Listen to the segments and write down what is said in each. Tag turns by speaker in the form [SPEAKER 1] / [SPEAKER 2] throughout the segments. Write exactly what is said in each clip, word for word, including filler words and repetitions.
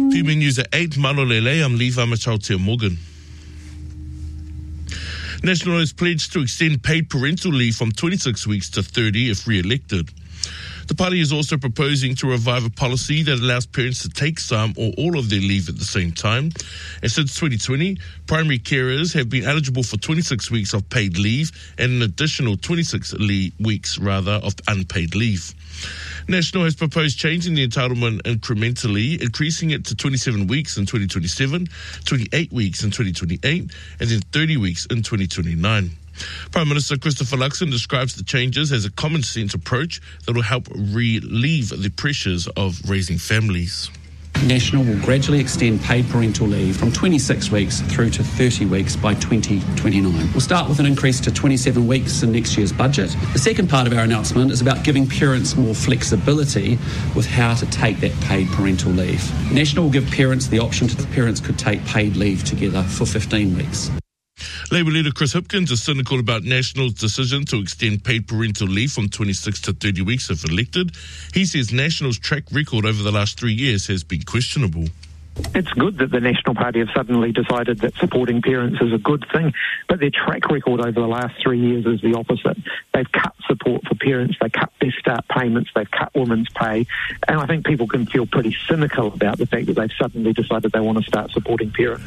[SPEAKER 1] P B News at eight, Malolele, I'm Levi Machaute Morgan. National has pledged to extend paid parental leave from twenty-six weeks to thirty if re-elected. The party is also proposing to revive a policy that allows parents to take some or all of their leave at the same time. And since twenty twenty, primary carers have been eligible for twenty-six weeks of paid leave and an additional twenty-six le- weeks rather of unpaid leave. National has proposed changing the entitlement incrementally, increasing it to twenty-seven weeks in twenty twenty-seven, twenty-eight weeks in twenty twenty-eight, and then thirty weeks in twenty twenty-nine. Prime Minister Christopher Luxon describes the changes as a common sense approach that will help relieve the pressures of raising families.
[SPEAKER 2] National will gradually extend paid parental leave from twenty-six weeks through to thirty weeks by twenty twenty-nine. We'll start with an increase to twenty-seven weeks in next year's budget. The second part of our announcement is about giving parents more flexibility with how to take that paid parental leave. National will give parents the option to parents could take paid leave together for fifteen weeks.
[SPEAKER 1] Labour leader Chris Hipkins is cynical about National's decision to extend paid parental leave from twenty-six to thirty weeks if elected. He says National's track record over the last three years has been questionable.
[SPEAKER 3] It's good that the National Party have suddenly decided that supporting parents is a good thing, but their track record over the last three years is the opposite. They've cut support for parents, they cut their start payments, they've cut women's pay, and I think people can feel pretty cynical about the fact that they've suddenly decided they want to start supporting parents.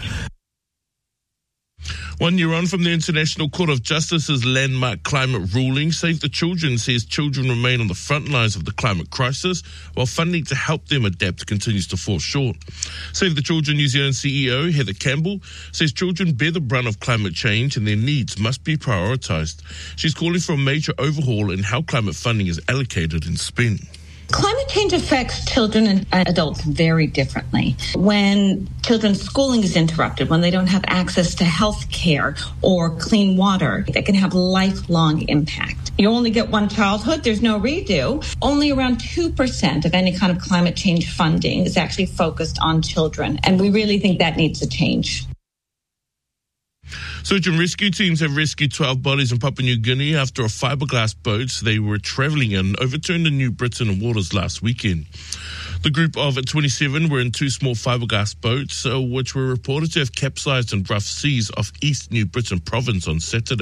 [SPEAKER 1] One year on from the International Court of Justice's landmark climate ruling, Save the Children says children remain on the front lines of the climate crisis, while funding to help them adapt continues to fall short. Save the Children New Zealand C E O Heather Campbell says children bear the brunt of climate change and their needs must be prioritised. She's calling for a major overhaul in how climate funding is allocated and spent.
[SPEAKER 4] Climate change affects children and adults very differently. When children's schooling is interrupted, when they don't have access to health care or clean water, that can have lifelong impact. You only get one childhood, there's no redo. Only around two percent of any kind of climate change funding is actually focused on children, and we really think that needs to change.
[SPEAKER 1] Search and rescue teams have rescued twelve bodies in Papua New Guinea after a fiberglass boat they were travelling in overturned in New Britain waters last weekend. The group of twenty-seven were in two small fiberglass boats, uh, which were reported to have capsized in rough seas off East New Britain province on Saturday.